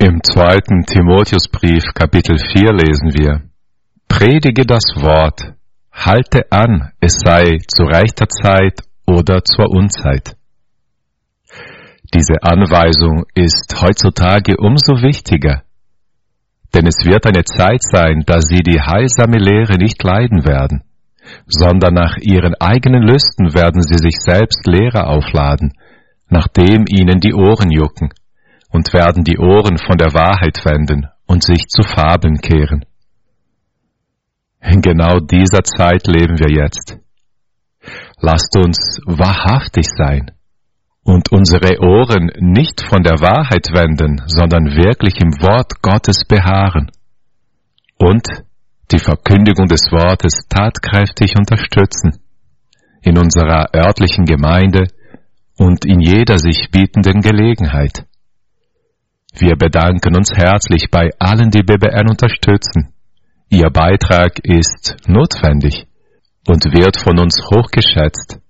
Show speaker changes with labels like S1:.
S1: Im 2. Timotheusbrief, Kapitel 4 lesen wir: Predige das Wort, halte an, es sei zu rechter Zeit oder zur Unzeit. Diese Anweisung ist heutzutage umso wichtiger, denn es wird eine Zeit sein, da sie die heilsame Lehre nicht leiden werden, sondern nach ihren eigenen Lüsten werden sie sich selbst Lehre aufladen, nachdem ihnen die Ohren jucken, und werden die Ohren von der Wahrheit wenden und sich zu Fabeln kehren. In genau dieser Zeit leben wir jetzt. Lasst uns wahrhaftig sein und unsere Ohren nicht von der Wahrheit wenden, sondern wirklich im Wort Gottes beharren und die Verkündigung des Wortes tatkräftig unterstützen, in unserer örtlichen Gemeinde und in jeder sich bietenden Gelegenheit. Wir bedanken uns herzlich bei allen, die BBN unterstützen. Ihr Beitrag ist notwendig und wird von uns hochgeschätzt.